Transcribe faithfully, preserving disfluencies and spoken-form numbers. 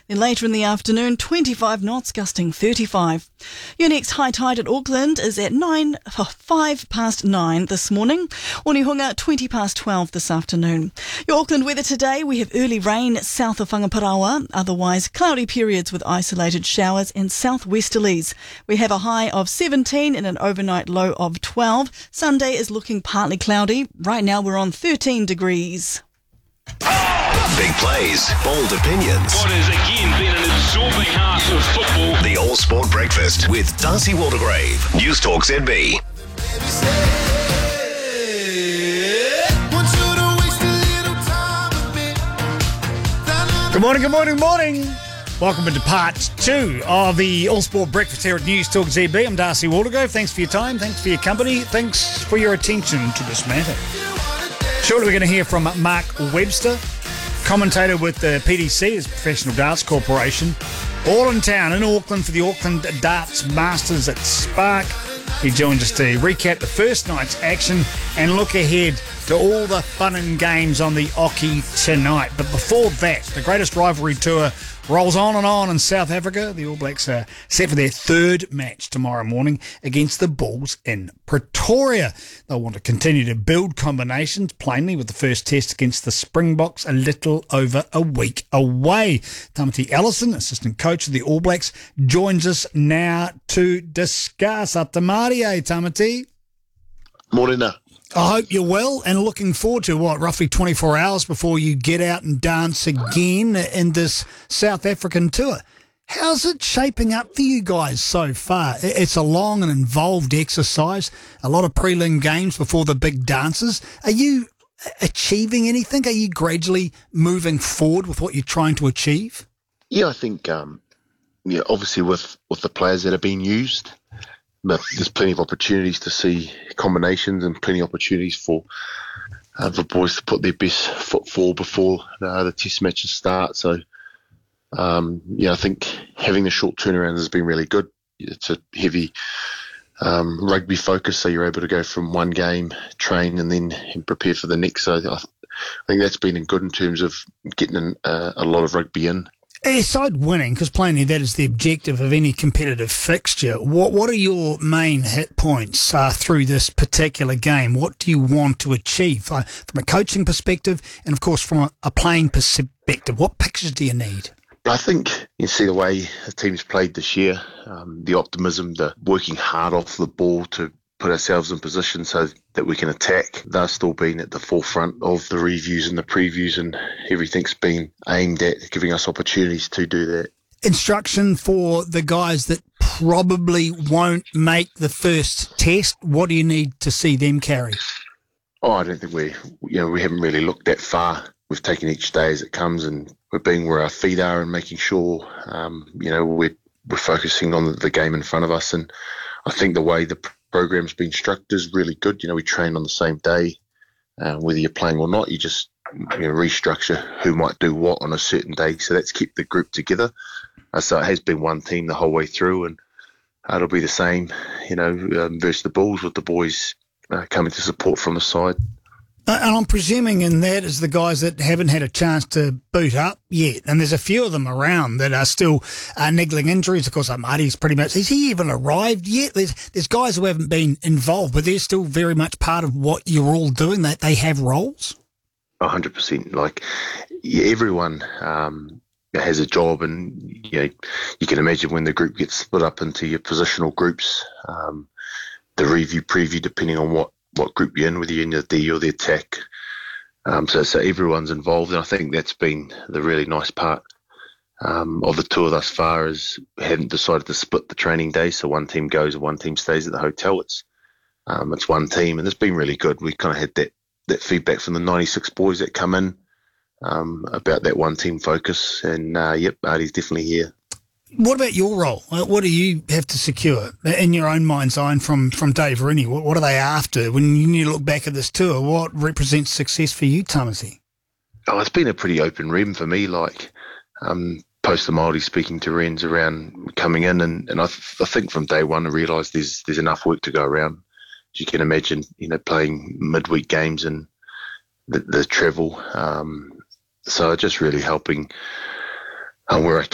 Then later in the afternoon, twenty-five knots, gusting thirty-five. Your next high tide at Auckland is at nine, five past nine this morning. Onehunga, twenty past twelve this afternoon. Your Auckland weather today, we have early rain south of Whangaparaoa, otherwise cloudy periods with isolated showers and southwesterlies. We have a high of seventeen and an overnight low of twelve. Sunday is looking partly cloudy. Right now we're on thirteen degrees. Big plays, bold opinions. What has again been an absorbing half of football. The All Sport Breakfast with Darcy Waldegrave. News Talk Z B. Good morning, good morning, good morning. Welcome into part two of the All Sport Breakfast here at News Talk Z B. I'm Darcy Waldegrave. Thanks for your time. Thanks for your company. Thanks for your attention to this matter. Shortly, we're going to hear from Mark Webster, commentator with the P D C, as Professional Darts Corporation, all in town in Auckland for the Auckland Darts Masters at Spark. He joins us to recap the first night's action and look ahead to all the fun and games on the Oki tonight. But before that, the greatest rivalry tour rolls on and on in South Africa. The All Blacks are set for their third match tomorrow morning against the Bulls in Pretoria. They'll want to continue to build combinations, plainly, with the first test against the Springboks a little over a week away. Tamati Ellison, assistant coach of the All Blacks, joins us now to discuss. Atamari, eh, Tamati? Morning. I hope you're well and looking forward to, what, roughly twenty-four hours before you get out and dance again in this South African tour. How's it shaping up for you guys so far? It's a long and involved exercise, a lot of prelim games before the big dances. Are you achieving anything? Are you gradually moving forward with what you're trying to achieve? Yeah, I think, um, yeah, obviously with, with the players that are being used, but there's plenty of opportunities to see combinations and plenty of opportunities for uh, the boys to put their best foot forward before uh, the test matches start. So, um, yeah, I think having the short turnaround has been really good. It's a heavy um, rugby focus, so you're able to go from one game, train, and then and prepare for the next. So I, th- I think that's been good in terms of getting in, uh, a lot of rugby in. Aside winning, because plainly that is the objective of any competitive fixture, what what are your main hit points uh, through this particular game? What do you want to achieve uh, from a coaching perspective and, of course, from a, a playing perspective? What pictures do you need? I think you see the way the team's played this year, um, the optimism, the working hard off the ball to put ourselves in position so that we can attack. They've still been at the forefront of the reviews and the previews, and everything's been aimed at giving us opportunities to do that. Instruction for the guys that probably won't make the first test. What do you need to see them carry? Oh, I don't think we, you know, we haven't really looked that far. We've taken each day as it comes, and we're being where our feet are and making sure, um, you know, we're we're focusing on the, the game in front of us. And I think the way the program's been structured is really good. You know, we train on the same day, uh, whether you're playing or not. You just, you know, restructure who might do what on a certain day. So that's kept the group together. Uh, so it has been one team the whole way through, and uh, it'll be the same, you know, um, versus the Bulls with the boys uh, coming to support from the side. Uh, and I'm presuming in that is the guys that haven't had a chance to boot up yet. And there's a few of them around that are still uh, niggling injuries. Of course, uh, Marty's pretty much, has he even arrived yet? There's there's guys who haven't been involved, but they're still very much part of what you're all doing. That they have roles? one hundred percent. Like, yeah, everyone um, has a job, and you know, you can imagine when the group gets split up into your positional groups, um, the review, preview, depending on what what group you're in, whether you're in the D or the attack. Um, so, so everyone's involved, and I think that's been the really nice part um, of the tour thus far, is we haven't decided to split the training days, so one team goes and one team stays at the hotel. It's um, it's one team, and it's been really good. We kind of had that, that feedback from the ninety-six boys that come in um, about that one team focus, and uh, yep, Artie's definitely here. What about your role? What do you have to secure in your own mind's eye from, from Dave Rooney? What, what are they after? When you look back at this tour, what represents success for you, Tamati? Oh, it's been a pretty open rem for me, like um, post the Māori speaking to Renz around coming in, and, and I, th- I think from day one I realised there's there's enough work to go around. As you can imagine, you know, playing midweek games and the, the travel. Um, so just really helping uh, where I